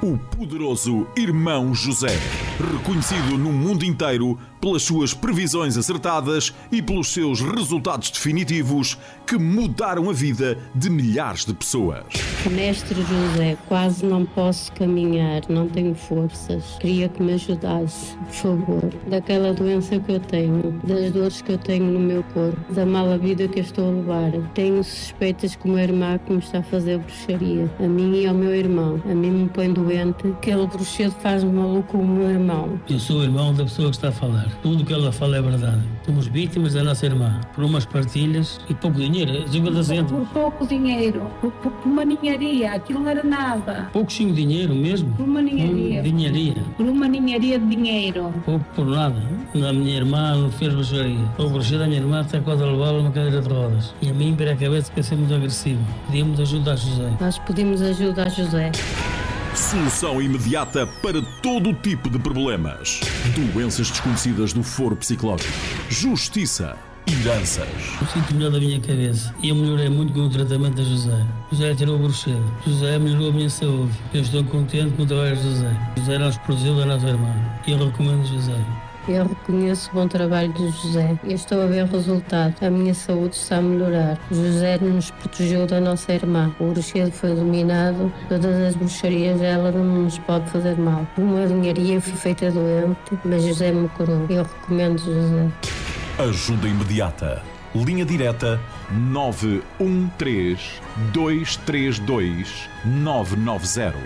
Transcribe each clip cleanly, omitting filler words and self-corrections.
o poderoso Irmão José, reconhecido no mundo inteiro pelas suas previsões acertadas e pelos seus resultados definitivos que mudaram a vida de milhares de pessoas. Mestre José, quase não posso caminhar, não tenho forças. Queria que me ajudasse, por favor. Daquela doença que eu tenho, das dores que eu tenho no meu corpo, da mala vida que eu estou a levar. Tenho suspeitas que uma irmã que me está a fazer bruxaria, a mim e ao meu irmão. A mim me põe doente, aquele bruxedo faz-me maluco o meu irmão. Eu sou o irmão da pessoa que está a falar. Tudo o que ela fala é verdade. Somos vítimas da nossa irmã, por umas partilhas e pouco dinheiro. Por pouco dinheiro, por uma ninharia, aquilo não era nada. Pouquinho dinheiro mesmo? Por uma ninharia. Dinharia. Por uma ninharia de dinheiro. Pouco por nada. A minha irmã não fez bruxaria. O bruxedo da minha irmã está quase a levá-la numa cadeira de rodas. E a mim, para a cabeça, pensei muito agressivo. Pedimos ajuda a José. Nós pedimos ajuda a José. Solução imediata para todo o tipo de problemas. Doenças desconhecidas do foro psicológico. Justiça. Heranças. Eu sinto melhor da minha cabeça e eu melhorei muito com o tratamento da José. José tirou o bruxedo. José melhorou a minha saúde. Eu estou contente com o trabalho de José. José nos protegeu da nossa irmã. E eu recomendo José. Eu reconheço o bom trabalho de José e estou a ver o resultado. A minha saúde está a melhorar. José nos protegeu da nossa irmã. O bruxedo foi eliminado. Todas as bruxarias ela não nos pode fazer mal. Uma dinharia fui feita doente, mas José me curou. Eu recomendo José. Ajuda imediata. Linha direta 913-232-990.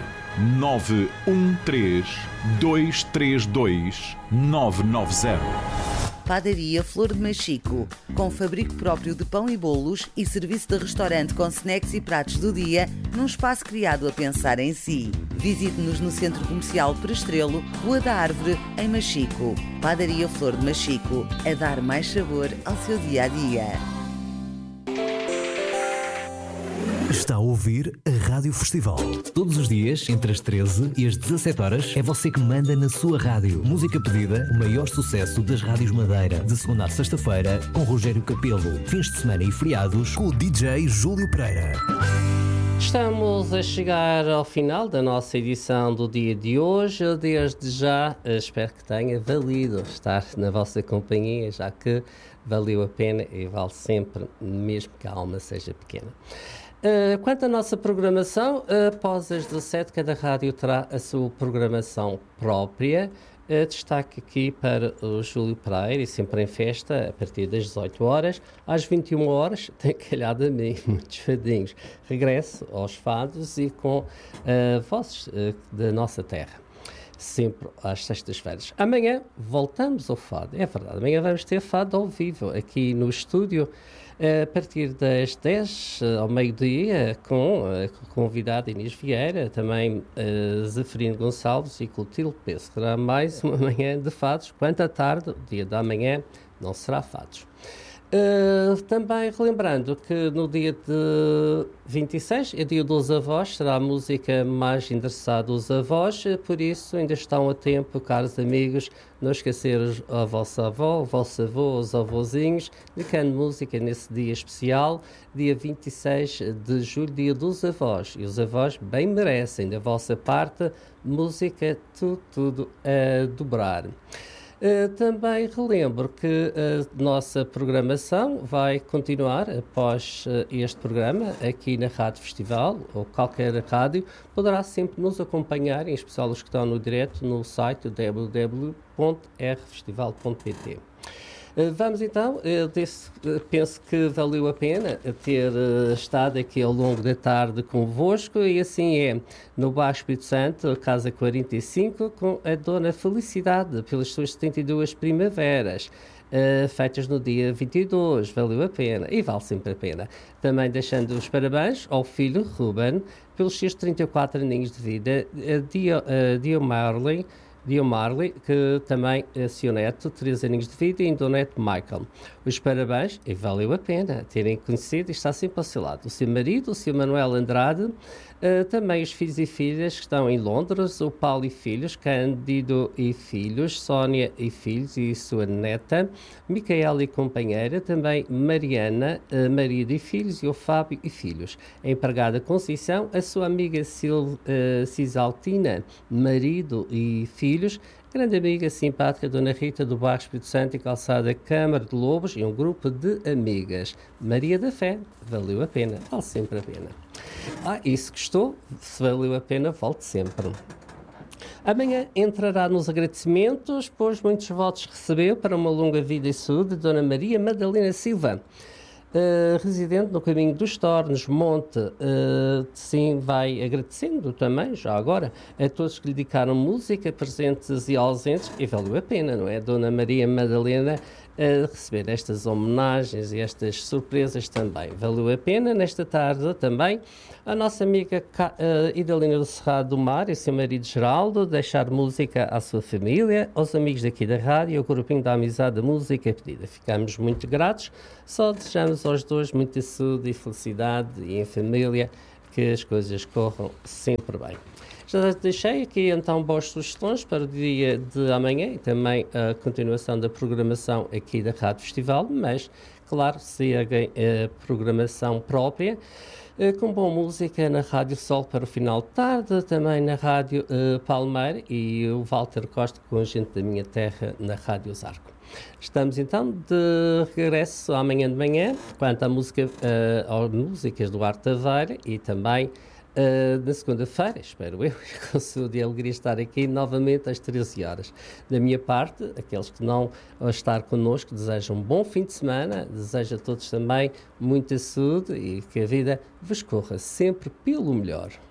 913-232-990. Padaria Flor de Machico, com fabrico próprio de pão e bolos e serviço de restaurante com snacks e pratos do dia, num espaço criado a pensar em si. Visite-nos no Centro Comercial Prestrelo, Rua da Árvore, em Machico. Padaria Flor de Machico, a dar mais sabor ao seu dia-a-dia. Está a ouvir a Rádio Festival. Todos os dias, entre as 13 e as 17 horas, é você que manda na sua rádio. Música pedida, o maior sucesso das rádios Madeira. De segunda a sexta-feira, com Rogério Capelo. Fins de semana e feriados, com o DJ Júlio Pereira. Estamos a chegar ao final da nossa edição do dia de hoje. Eu desde já espero que tenha valido estar na vossa companhia, já que valeu a pena e vale sempre, mesmo que a alma seja pequena. Quanto à nossa programação, após as 17, cada rádio terá a sua programação própria. Destaque aqui para o Júlio Pereira, e sempre em festa, a partir das 18 horas, às 21 horas, tem calhado a mim, muitos fadinhos. Regresso aos fados e com vozes da nossa terra. Sempre às sextas-feiras. Amanhã voltamos ao fado. É verdade, amanhã vamos ter fado ao vivo aqui no estúdio, a partir das 10 ao meio-dia, com a convidada Inês Vieira, também Zeferino Gonçalves e Clotilde Peço. Será mais uma manhã de fados. Quanto à tarde, o dia da manhã, não será fados. Também relembrando que no dia de 26 é dia dos avós, será a música mais interessada dos avós, por isso ainda estão a tempo, caros amigos, não esquecer a vossa avó, o vosso avô, os avôzinhos, dedicando música nesse dia especial, dia 26 de julho, dia dos avós, e os avós bem merecem da vossa parte música tudo a dobrar. Também relembro que a nossa programação vai continuar após este programa aqui na Rádio Festival, ou qualquer rádio, poderá sempre nos acompanhar, em especial os que estão no direto, no site www.rfestival.pt. Vamos então, penso que valeu a pena ter estado aqui ao longo da tarde convosco, e assim é no Baixo Espírito Santo, Casa 45, com a Dona Felicidade, pelas suas 72 primaveras, feitas no dia 22, valeu a pena, e vale sempre a pena. Também deixando os parabéns ao filho Ruben, pelos seus 34 aninhos de vida, Dio Marley, que também é seu neto, 3 aninhos de vida, e do neto Michael. Os parabéns, e valeu a pena terem conhecido, e está sempre ao seu lado, o seu marido, o seu Manuel Andrade, Também os filhos e filhas que estão em Londres, o Paulo e filhos, Cândido e filhos, Sónia e filhos e sua neta, Micaela e companheira, também Mariana, marido e filhos, e o Fábio e filhos. A empregada Conceição, a sua amiga Cisaltina, marido e filhos, grande amiga simpática Dona Rita do bairro Espírito Santo e calçada Câmara de Lobos e um grupo de amigas. Maria da Fé, valeu a pena, vale sempre a pena. Isso gostou, se valeu a pena, volte sempre. Amanhã entrará nos agradecimentos, pois muitos votos recebeu para uma longa vida e saúde Dona Maria Madalena Silva. Residente no caminho dos Tornos, Monte, sim, vai agradecendo também, já agora, a todos que lhe dedicaram música, presentes e ausentes, e valeu a pena, não é? Dona Maria Madalena receber estas homenagens e estas surpresas também. Valeu a pena, nesta tarde também, a nossa amiga Idalina do Cerrado do Mar e seu marido Geraldo deixar música à sua família, aos amigos daqui da rádio e ao grupinho da amizade da música pedida. Ficamos muito gratos, só desejamos aos dois muita saúde e felicidade e em família que as coisas corram sempre bem. Já deixei aqui então boas sugestões para o dia de amanhã e também a continuação da programação aqui da Rádio Festival, mas, claro, seguem a programação própria, com boa música na Rádio Sol para o final de tarde, também na Rádio Palmeira e o Walter Costa com a gente da minha terra na Rádio Zarco. Estamos então de regresso amanhã de manhã, quanto à música, às músicas do Arte Taveira e também na segunda-feira, espero eu, com saúde e alegria estar aqui novamente às 13 horas. Da minha parte, aqueles que não vão estar connosco, desejo um bom fim de semana, desejo a todos também muita saúde e que a vida vos corra sempre pelo melhor.